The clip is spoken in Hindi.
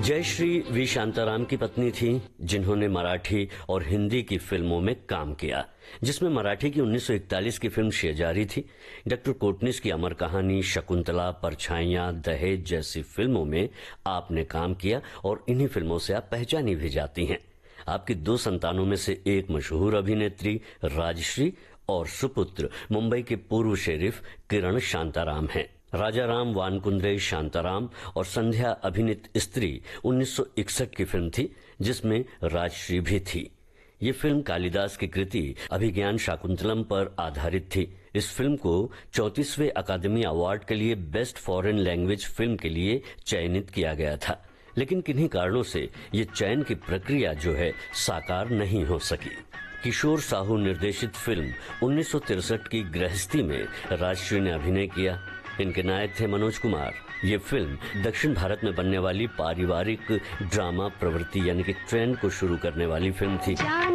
जयश्री वी शांताराम की पत्नी थी, जिन्होंने मराठी और हिंदी की फिल्मों में काम किया, जिसमें मराठी की 1941 की फिल्म शेजारी थी। डॉक्टर कोटनिस की अमर कहानी, शकुंतला, परछाइयां, दहेज जैसी फिल्मों में आपने काम किया और इन्हीं फिल्मों से आप पहचानी भी जाती हैं। आपकी 2 संतानों में से एक मशहूर अभिनेत्री राजश्री और सुपुत्र मुंबई के पूर्व शेरिफ किरण शांताराम हैं। राजा राम वानकुंद्रे शांताराम और संध्या अभिनीत स्त्री 1961 की फिल्म थी, जिसमें राजश्री भी थी। ये फिल्म कालिदास की कृति अभिज्ञान शाकुंतलम पर आधारित थी। इस फिल्म को 34वें अकादमी अवार्ड के लिए बेस्ट फॉरेन लैंग्वेज फिल्म के लिए चयनित किया गया था, लेकिन किन्हीं कारणों से ये चयन की प्रक्रिया जो है साकार नहीं हो सकी। किशोर साहू निर्देशित फिल्म 1963 की गृहस्थी में राजश्री ने अभिनय किया। इनके नायक थे मनोज कुमार। ये फिल्म दक्षिण भारत में बनने वाली पारिवारिक ड्रामा प्रवृत्ति यानी कि ट्रेंड को शुरू करने वाली फिल्म थी।